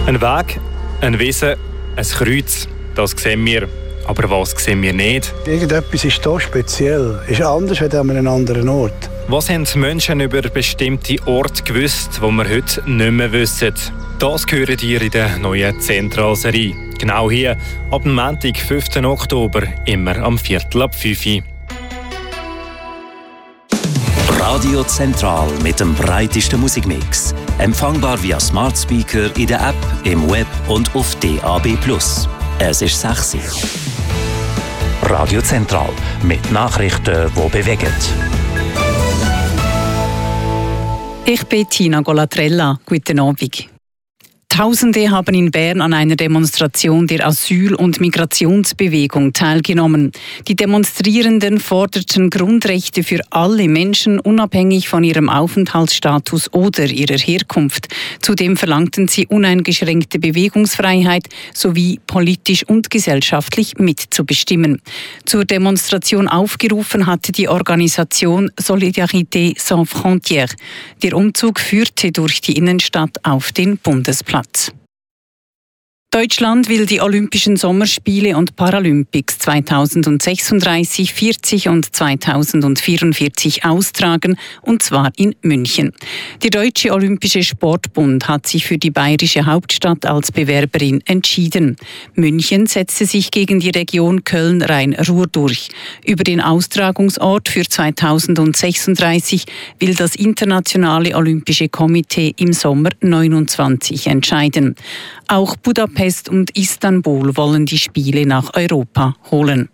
Ein Weg, ein Wesen, ein Kreuz, das sehen wir. Aber was sehen wir nicht? Irgendetwas ist hier speziell, ist anders als an einem anderen Ort. Was haben die Menschen über bestimmte Orte gewusst, die wir heute nicht mehr wissen? Das hören ihr in der neuen Zentralserie. Genau hier, ab dem Montag, 5. Oktober, immer am 4:45. Radio Zentral mit dem breitesten Musikmix. Empfangbar via Smart Speaker in der App, im Web und auf DAB+. Es ist 6 Uhr. Radio Zentral mit Nachrichten, die bewegen. Ich bin Tina Golatrella. Guten Abend. Tausende haben in Bern an einer Demonstration der Asyl- und Migrationsbewegung teilgenommen. Die Demonstrierenden forderten Grundrechte für alle Menschen, unabhängig von ihrem Aufenthaltsstatus oder ihrer Herkunft. Zudem verlangten sie uneingeschränkte Bewegungsfreiheit sowie politisch und gesellschaftlich mitzubestimmen. Zur Demonstration aufgerufen hatte die Organisation Solidarité Sans Frontières. Der Umzug führte durch die Innenstadt auf den Bundesplatz. Deutschland will die Olympischen Sommerspiele und Paralympics 2036, 40 und 2044 austragen, und zwar in München. Der Deutsche Olympische Sportbund hat sich für die bayerische Hauptstadt als Bewerberin entschieden. München setzte sich gegen die Region Köln-Rhein-Ruhr durch. Über den Austragungsort für 2036 will das Internationale Olympische Komitee im Sommer 29 entscheiden. Auch Budapest und Istanbul wollen die Spiele nach Europa holen.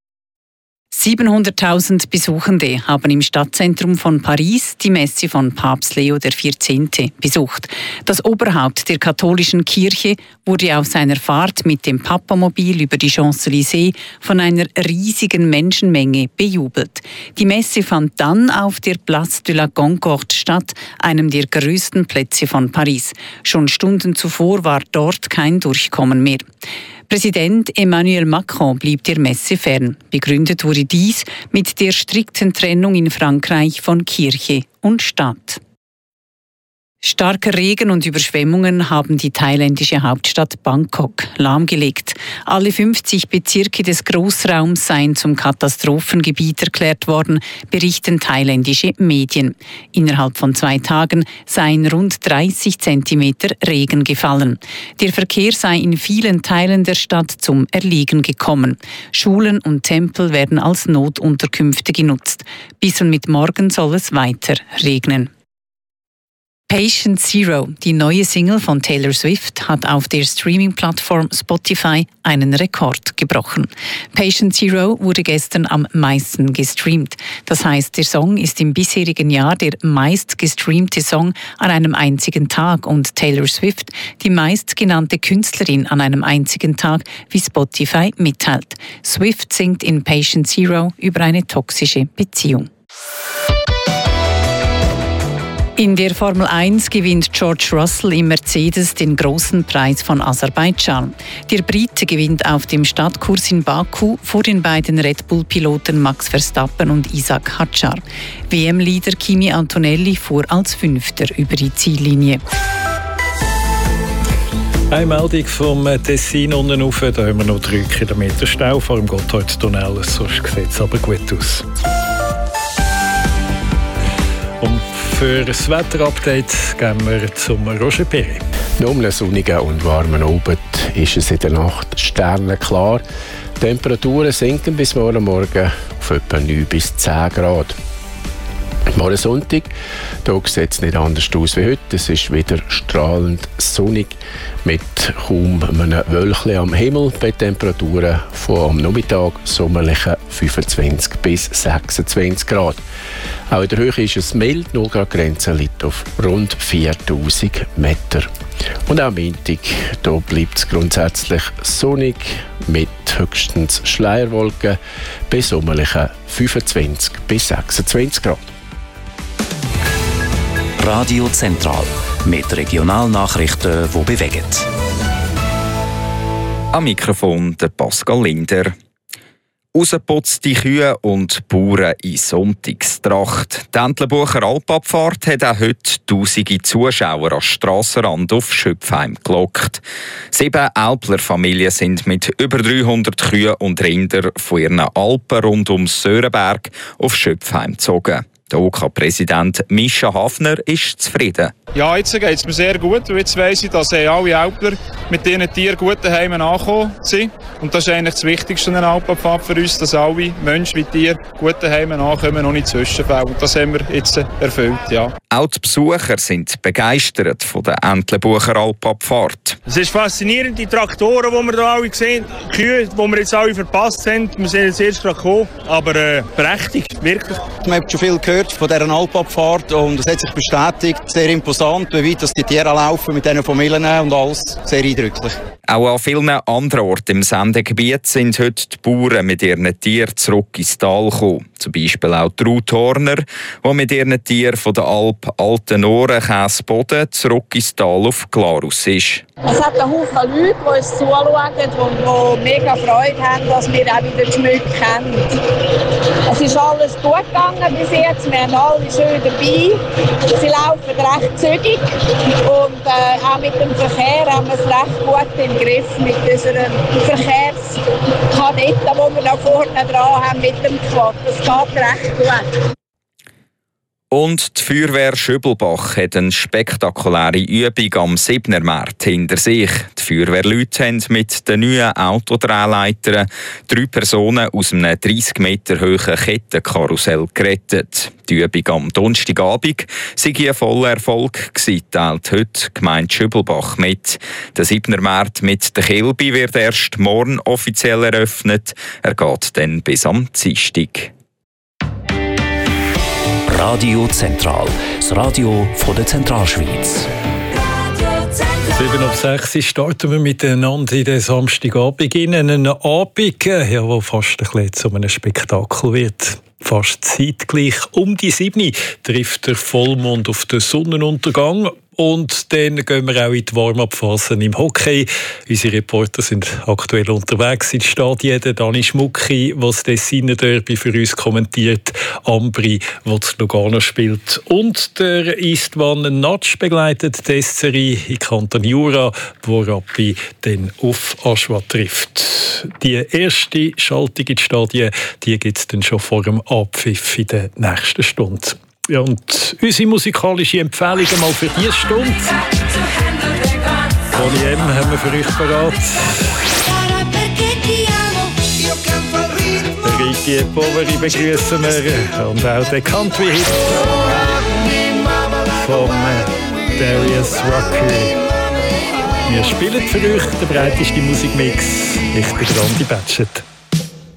700.000 Besuchende haben im Stadtzentrum von Paris die Messe von Papst Leo XIV. besucht. Das Oberhaupt der katholischen Kirche wurde auf seiner Fahrt mit dem Papamobil über die Champs-Élysées von einer riesigen Menschenmenge bejubelt. Die Messe fand dann auf der Place de la Concorde statt, einem der größten Plätze von Paris. Schon Stunden zuvor war dort kein Durchkommen mehr. Präsident Emmanuel Macron blieb der Messe fern. Begründet wurde dies mit der strikten Trennung in Frankreich von Kirche und Staat. Starker Regen und Überschwemmungen haben die thailändische Hauptstadt Bangkok lahmgelegt. Alle 50 Bezirke des Großraums seien zum Katastrophengebiet erklärt worden, berichten thailändische Medien. Innerhalb von 2 Tagen seien rund 30 Zentimeter Regen gefallen. Der Verkehr sei in vielen Teilen der Stadt zum Erliegen gekommen. Schulen und Tempel werden als Notunterkünfte genutzt. Bis und mit morgen soll es weiter regnen. Patient Zero, die neue Single von Taylor Swift, hat auf der Streaming-Plattform Spotify einen Rekord gebrochen. Patient Zero wurde gestern am meisten gestreamt. Das heisst, der Song ist im bisherigen Jahr der meistgestreamte Song an einem einzigen Tag und Taylor Swift die meistgenannte Künstlerin an einem einzigen Tag, wie Spotify mitteilt. Swift singt in Patient Zero über eine toxische Beziehung. In der Formel 1 gewinnt George Russell im Mercedes den großen Preis von Aserbaidschan. Der Brite gewinnt auf dem Stadtkurs in Baku vor den beiden Red Bull-Piloten Max Verstappen und Isaac Hadjar. WM-Leader Kimi Antonelli fuhr als Fünfter über die Ziellinie. Eine Meldung vom Tessin unten rauf, da haben wir noch 3 Kilometer Stau vor dem Gotthardtunnel, sonst sieht es aber gut aus. Und für das Wetterupdate gehen wir zum Roger Perry. Nur um einen sonnigen und warmen Abend ist es in der Nacht sternenklar. Die Temperaturen sinken bis morgen auf etwa 9 bis 10 Grad. Morgen Sonntag, da sieht es nicht anders aus wie heute. Es ist wieder strahlend sonnig mit kaum einem Wölkchen am Himmel bei Temperaturen von am Nachmittag sommerlichen 25 bis 26 Grad. Auch in der Höhe ist es mild, 0 Grad Grenze liegt auf rund 4000 Meter. Und auch am Montag, da bleibt es grundsätzlich sonnig mit höchstens Schleierwolken bei sommerlichen 25 bis 26 Grad. Radio Zentral mit Regionalnachrichten, die bewegen. Am Mikrofon der Pascal Linder. Rausgeputzte Kühe und Bauern in Sonntagstracht. Die Entlebucher Alpabfahrt hat auch heute tausende Zuschauer am Strassenrand auf Schöpfheim gelockt. 7 Alpler-Familien sind mit über 300 Kühen und Rindern von ihren Alpen rund um Sörenberg auf Schöpfheim gezogen. Der OK-Präsident Mischa Hafner ist zufrieden. Ja, jetzt geht es mir sehr gut. Jetzt weiss ich, dass alle Alpler mit ihren Tieren gut daheim angekommen sind. Und das ist eigentlich das Wichtigste an einer Alpenabfahrt für uns, dass alle Menschen wie Tiere gut daheim ankommen, ohne Zwischenfälle. Und das haben wir jetzt erfüllt, ja. Auch die Besucher sind begeistert von der Entlebucher Alpabfahrt. Es ist faszinierend, die Traktoren, die wir hier alle sehen, die Kühe, die wir jetzt alle verpasst haben. Wir sind jetzt erst gekommen, aber berechtigt, wirklich. Man hat schon viel gehört von dieser Alpabfahrt und es hat sich bestätigt, sehr imposant, wie weit die Tiere laufen mit diesen Familien und alles sehr eindrücklich. Auch an vielen anderen Orten im Sendegebiet sind heute die Bauern mit ihren Tieren zurück ins Tal gekommen. Zum Beispiel auch die Ruth Horner, die mit ihren Tieren von der Alp Altenohren Käseboden zurück ins Tal auf Glarus ist. Es hat einen Haufen Leute, die uns zuschauen und die mega Freude haben, dass wir auch wieder die Schmücke kennen. Es ist alles gut gegangen bis jetzt, wir haben alle schön dabei. Sie laufen recht zügig und auch mit dem Verkehr haben wir es recht gut im Griff mit unseren Verkehrskadetten, die wir da vorne dran haben mit dem Quad. Das geht recht gut. Und die Feuerwehr Schöbelbach hat eine spektakuläre Übung am 7. März hinter sich. Die Feuerwehrleute haben mit den neuen Autodrehleitern 3 Personen aus einem 30 Meter hohen Kettenkarussell gerettet. Die Übung am Donnerstagabend sei ein voller Erfolg gewesen, teilt heute die Gemeinde Schöbelbach mit. Der 7. März mit der Kilby wird erst morgen offiziell eröffnet. Er geht dann bis am Dienstag. Radio Zentral, das Radio von der Zentralschweiz. 7:06 starten wir miteinander in den Samstagabend in einen Abend, der fast ein bisschen zu einem Spektakel wird. Fast zeitgleich um die 7 trifft der Vollmond auf den Sonnenuntergang. Und dann gehen wir auch in die Warm-up-Phasen im Hockey. Unsere Reporter sind aktuell unterwegs in den Stadien. Dani Schmucki, was das Tessiner Derby für uns kommentiert. Ambri, was Lugano spielt. Und der Istvan Natsch begleitet die Serie in Kanton Jura, wo Rappi dann auf Aschua trifft. Die erste Schaltung in die Stadien, die gibt es dann schon vor dem Abpfiff in der nächsten Stunde. Ja, und unsere musikalische Empfehlung mal für diese Stunde. Bonnie M haben wir für euch parat. Ricky Poveri begrüßen wir. Und auch der Country-Hit von Darius Rucker. Wir spielen für euch den breitesten Musikmix. Ich bin Randy Batschet.